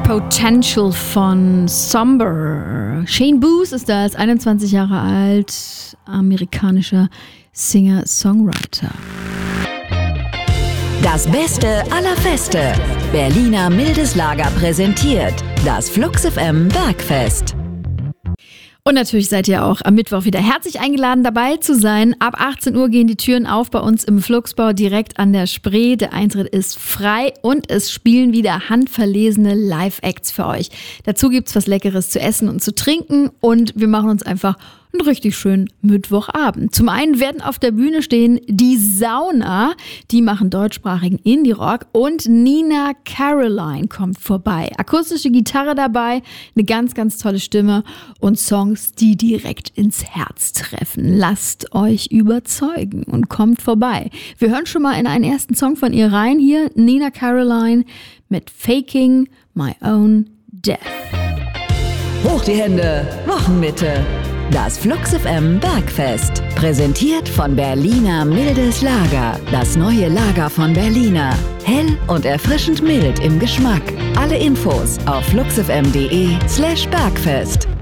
Potential von Somber. Shane Booth ist da, ist 21 Jahre alt, amerikanischer Singer-Songwriter. Das Beste aller Feste. Berliner Mildes Lager präsentiert das Flux FM Bergfest. Und natürlich seid ihr auch am Mittwoch wieder herzlich eingeladen, dabei zu sein. Ab 18 Uhr gehen die Türen auf bei uns im Fluxbau direkt an der Spree. Der Eintritt ist frei und es spielen wieder handverlesene Live-Acts für euch. Dazu gibt's was Leckeres zu essen und zu trinken und wir machen uns einfach einen richtig schönen Mittwochabend. Zum einen werden auf der Bühne stehen die Sauna, die machen deutschsprachigen Indie-Rock und Nina Caroline kommt vorbei. Akustische Gitarre dabei, eine ganz, ganz tolle Stimme und Songs, die direkt ins Herz treffen. Lasst euch überzeugen und kommt vorbei. Wir hören schon mal in einen ersten Song von ihr rein. Hier Nina Caroline mit Faking My Own Death. Hoch die Hände, Wochenmitte. Das Flux FM Bergfest. Präsentiert von Berliner Mildes Lager. Das neue Lager von Berliner. Hell und erfrischend mild im Geschmack. Alle Infos auf fluxfm.de/Bergfest.